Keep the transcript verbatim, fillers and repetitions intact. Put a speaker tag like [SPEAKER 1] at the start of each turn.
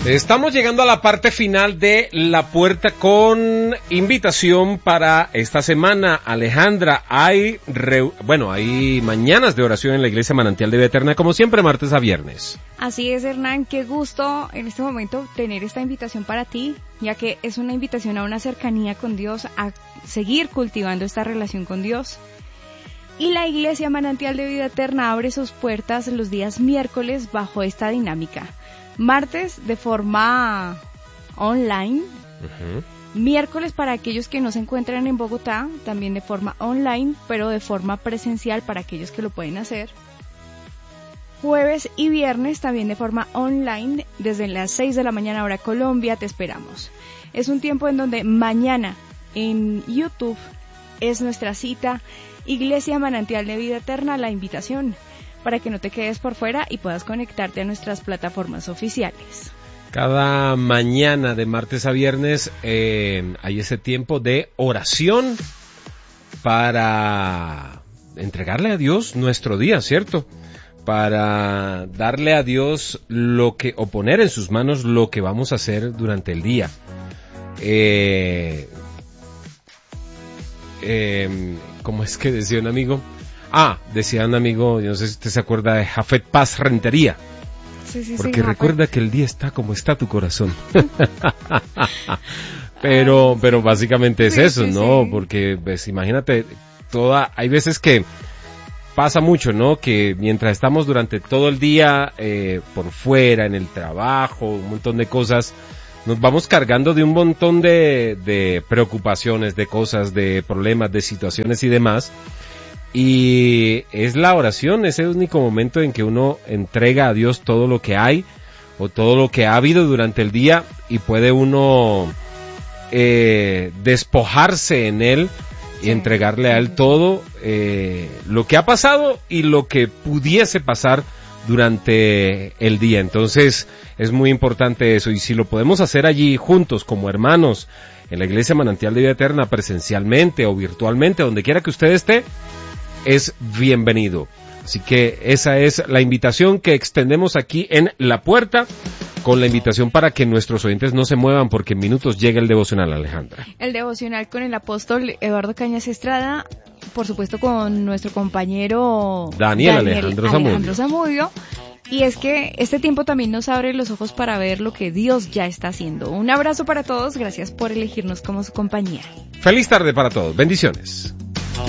[SPEAKER 1] Estamos llegando a la parte final de La Puerta con invitación para esta semana. Alejandra, hay re... bueno, hay mañanas de oración en la Iglesia Manantial de Vida Eterna, como siempre, martes a viernes.
[SPEAKER 2] Así es, Hernán, qué gusto en este momento tener esta invitación para ti, ya que es una invitación a una cercanía con Dios, a seguir cultivando esta relación con Dios. Y la Iglesia Manantial de Vida Eterna abre sus puertas los días miércoles bajo esta dinámica. Martes de forma online, uh-huh. Miércoles para aquellos que no se encuentran en Bogotá, también de forma online, pero de forma presencial para aquellos que lo pueden hacer. Jueves y viernes también de forma online, desde las seis de la mañana hora Colombia, te esperamos. Es un tiempo en donde mañana en YouTube es nuestra cita, Iglesia Manantial de Vida Eterna, la invitación, para que no te quedes por fuera y puedas conectarte a nuestras plataformas oficiales.
[SPEAKER 1] Cada mañana de martes a viernes eh, hay ese tiempo de oración para entregarle a Dios nuestro día, ¿cierto? Para darle a Dios lo que, o poner en sus manos lo que vamos a hacer durante el día. Eh, eh, ¿Cómo es que decía un amigo? Ah, decía un amigo, yo no sé si usted se acuerda de Jafet Paz Rentería.
[SPEAKER 2] Sí, sí,
[SPEAKER 1] porque
[SPEAKER 2] sí,
[SPEAKER 1] recuerda que el día está como está tu corazón. pero, pero básicamente es sí, eso, sí, ¿no? Sí. Porque, pues, imagínate, toda, hay veces que pasa mucho, ¿no? Que mientras estamos durante todo el día, eh, por fuera, en el trabajo, un montón de cosas, nos vamos cargando de un montón de, de preocupaciones, de cosas, de problemas, de situaciones y demás. Y es la oración, ese único momento en que uno entrega a Dios todo lo que hay o todo lo que ha habido durante el día y puede uno eh, despojarse en Él y sí. entregarle a Él todo eh, lo que ha pasado y lo que pudiese pasar durante el día. Entonces es muy importante eso, y si lo podemos hacer allí juntos como hermanos en la Iglesia Manantial de Vida Eterna, presencialmente o virtualmente, donde quiera que usted esté, es bienvenido. Así que esa es la invitación que extendemos aquí en La Puerta, con la invitación para que nuestros oyentes no se muevan, porque en minutos llega el devocional, Alejandra.
[SPEAKER 2] El devocional con el apóstol Eduardo Cañas Estrada, por supuesto con nuestro compañero
[SPEAKER 1] Daniel, Daniel Alejandro,
[SPEAKER 2] Alejandro
[SPEAKER 1] Zamudio.
[SPEAKER 2] Zamudio. Y es que este tiempo también nos abre los ojos para ver lo que Dios ya está haciendo. Un abrazo para todos, gracias por elegirnos como su compañía.
[SPEAKER 1] Feliz tarde para todos, bendiciones.